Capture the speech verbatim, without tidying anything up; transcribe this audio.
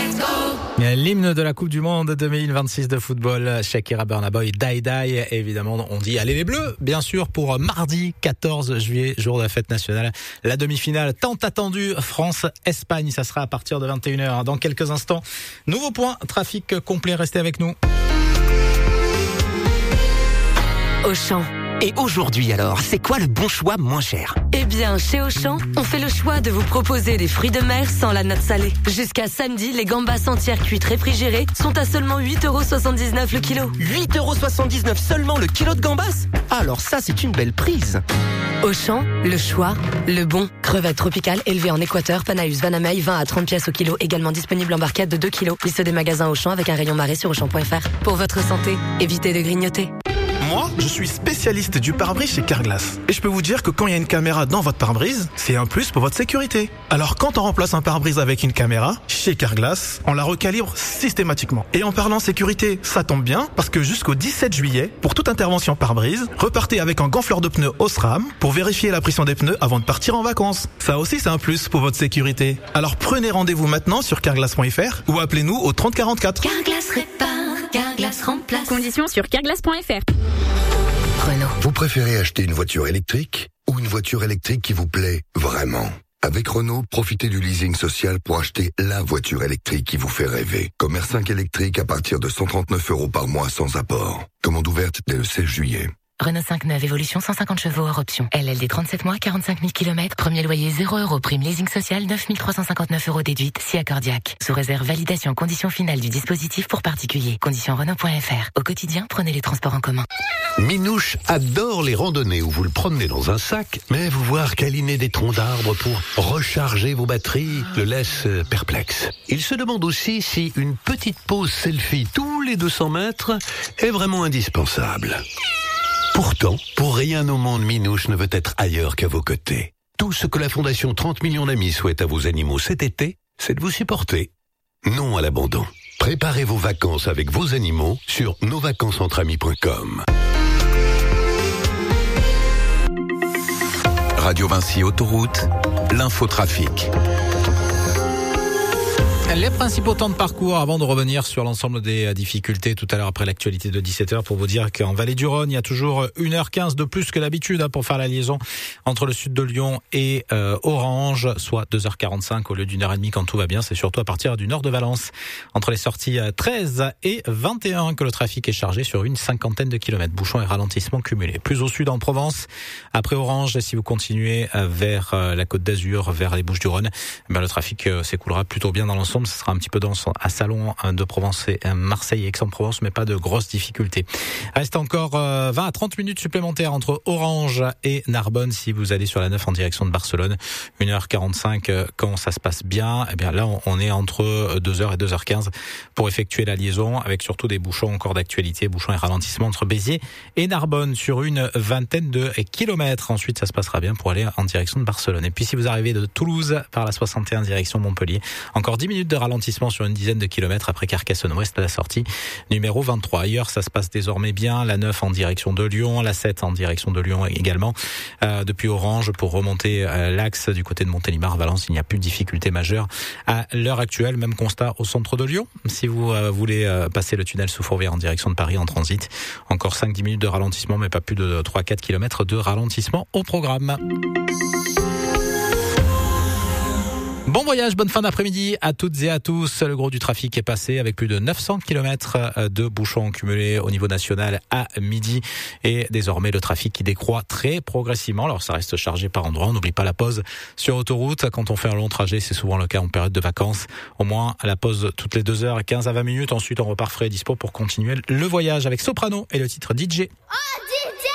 L'hymne de la Coupe du Monde deux mille vingt-six de football, Shakira, Burna Boy, Die Die. Évidemment, on dit allez les Bleus, bien sûr, pour mardi quatorze juillet, jour de la fête nationale. La demi-finale tant attendue, France-Espagne, ça sera à partir de vingt et une heures. Dans quelques instants, nouveau point, trafic complet, restez avec nous. Auchan. Et aujourd'hui alors, c'est quoi le bon choix moins cher ? Eh bien, chez Auchan, on fait le choix de vous proposer des fruits de mer sans la note salée. Jusqu'à samedi, les gambas entières cuites réfrigérées sont à seulement huit euros soixante-dix-neuf le kilo. huit euros soixante-dix-neuf seulement le kilo de gambas ? Alors ça, c'est une belle prise. Auchan, le choix, le bon. Crevettes tropicales élevées en Équateur, Panaus, Vanamei, vingt à trente pièces au kilo. Également disponible en barquette de deux kilos. Liste des magasins Auchan avec un rayon marée sur auchan point f r. Pour votre santé, évitez de grignoter. Moi, je suis spécialiste du pare-brise chez Carglass. Et je peux vous dire que quand il y a une caméra dans votre pare-brise, c'est un plus pour votre sécurité. Alors quand on remplace un pare-brise avec une caméra, chez Carglass, on la recalibre systématiquement. Et en parlant sécurité, ça tombe bien, parce que jusqu'au dix-sept juillet, pour toute intervention pare-brise, repartez avec un gonfleur de pneus Osram pour vérifier la pression des pneus avant de partir en vacances. Ça aussi, c'est un plus pour votre sécurité. Alors prenez rendez-vous maintenant sur carglass point f r ou appelez-nous au trente quarante-quatre. Carglass répare, Carglass remplace. Conditions sur carglass point f r. Renault. Vous préférez acheter une voiture électrique ou une voiture électrique qui vous plaît vraiment ? Avec Renault, profitez du leasing social pour acheter la voiture électrique qui vous fait rêver. Comme R cinq électrique à partir de cent trente-neuf euros par mois sans apport. Commande ouverte dès le seize juillet. Renault cinq neuf Évolution cent cinquante chevaux hors option. L L D trente-sept mois, quarante-cinq mille kilomètres. Premier loyer zéro euros. Prime leasing social neuf mille trois cent cinquante-neuf euros déduite. Si accordiaque. Sous réserve validation condition finale du dispositif pour particuliers. Conditions Renault point f r. Au quotidien, prenez les transports en commun. Minouche adore les randonnées où vous le promenez dans un sac, mais vous voir câliner des troncs d'arbres pour recharger vos batteries le laisse perplexe. Il se demande aussi si une petite pause selfie tous les deux cents mètres est vraiment indispensable. Pourtant, pour rien au monde, Minouche ne veut être ailleurs qu'à vos côtés. Tout ce que la Fondation trente millions d'amis souhaite à vos animaux cet été, c'est de vous supporter. Non à l'abandon. Préparez vos vacances avec vos animaux sur nos vacances entre amis point com. Radio Vinci Autoroute, l'infotrafic. Les principaux temps de parcours avant de revenir sur l'ensemble des difficultés tout à l'heure après l'actualité de dix-sept heures pour vous dire qu'en Vallée du Rhône, il y a toujours une heure quinze de plus que d'habitude pour faire la liaison entre le sud de Lyon et euh, Orange, soit deux heures quarante-cinq au lieu d'une heure trente quand tout va bien. C'est surtout à partir du nord de Valence, entre les sorties treize et vingt et un que le trafic est chargé sur une cinquantaine de kilomètres. Bouchons et ralentissements cumulés. Plus au sud en Provence, après Orange, si vous continuez vers la Côte d'Azur, vers les Bouches-du-Rhône, ben le trafic s'écoulera plutôt bien dans l'ensemble. Ce sera un petit peu dense à Salon de Provence et Marseille et Aix-en-Provence, mais pas de grosses difficultés. Reste encore vingt à trente minutes supplémentaires entre Orange et Narbonne si vous allez sur la neuf en direction de Barcelone. une heure quarante-cinq quand ça se passe bien. Eh bien là, on est entre deux heures et deux heures quinze pour effectuer la liaison, avec surtout des bouchons encore d'actualité, bouchons et ralentissements entre Béziers et Narbonne sur une vingtaine de kilomètres. Ensuite, ça se passera bien pour aller en direction de Barcelone. Et puis si vous arrivez de Toulouse par la soixante et un direction Montpellier, encore dix minutes de ralentissement sur une dizaine de kilomètres après Carcassonne-Ouest à la sortie numéro vingt-trois. Ailleurs, ça se passe désormais bien. La neuf en direction de Lyon, la sept en direction de Lyon également. Euh, depuis Orange, pour remonter euh, l'axe du côté de Montélimar, Valence, il n'y a plus de difficultés majeures à l'heure actuelle. Même constat au centre de Lyon. Si vous euh, voulez euh, passer le tunnel sous Fourvière en direction de Paris en transit, encore cinq à dix minutes de ralentissement, mais pas plus de trois à quatre kilomètres de ralentissement au programme. Bon voyage, bonne fin d'après-midi à toutes et à tous. Le gros du trafic est passé avec plus de neuf cents kilomètres de bouchons cumulés au niveau national à midi. Et désormais, le trafic qui décroît très progressivement. Alors, ça reste chargé par endroits. On n'oublie pas la pause sur autoroute. Quand on fait un long trajet, c'est souvent le cas en période de vacances. Au moins, la pause toutes les deux heures, quinze à vingt minutes. Ensuite, on repart frais et dispo pour continuer le voyage avec Soprano et le titre D J. Oh,